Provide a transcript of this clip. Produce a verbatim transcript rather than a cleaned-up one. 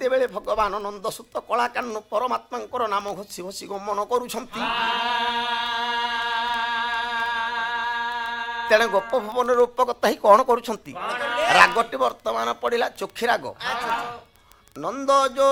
ବେଳେ ଭଗବାନ ନନ୍ଦସୁତ କଳାକାହ୍ନୁ ପରମାତ୍ମାଙ୍କର ନାମ ଘୋଷି ଘୋଷି ଗମନ କରୁଛନ୍ତି। ତେଣେ ଗୋପ ଭୁବନରେ ଉପଗତ ହେଇ କଣ କରୁଛନ୍ତି? ରାଗଟି ବର୍ତ୍ତମାନ ପଡ଼ିଲା ଚୋଖୀ ରାଗ। ନନ୍ଦ ଯୋ